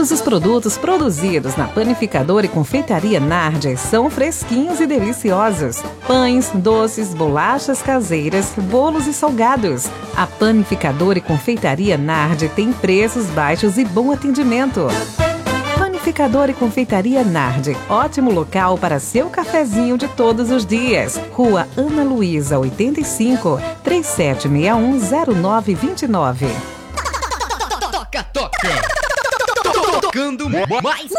Todos os produtos produzidos na Panificadora e Confeitaria Nardi são fresquinhos e deliciosos. Pães, doces, bolachas caseiras, bolos e salgados. A Panificadora e Confeitaria Nardi tem preços baixos e bom atendimento. Panificadora e Confeitaria Nardi, ótimo local para seu cafezinho de todos os dias. Rua Ana Luísa, 85, 37610929. Toca! Tocando mais!